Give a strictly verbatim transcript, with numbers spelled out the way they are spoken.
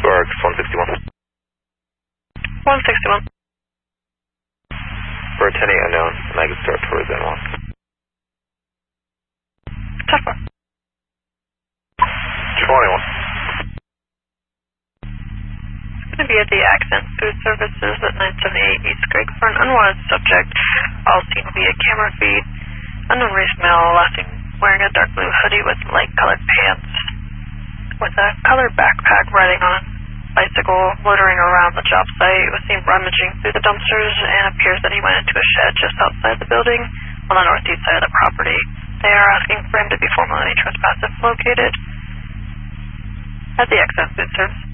Arcs one sixty-one. one sixty-one. For attending unknown, Mag start towards N one. ten four. twenty-one. Going to be at the Accent Food Services at nine seventy-eight East Creek for an unwanted subject. All seen via camera feed. Unknown race male, last seen wearing a dark blue hoodie with light colored pants, with a colored backpack, riding on a bicycle, loitering around the job site. Was seen rummaging through the dumpsters and appears that he went into a shed just outside the building on the northeast side of the property. They are asking for him to be formally trespassed if located at the Accent Food Service.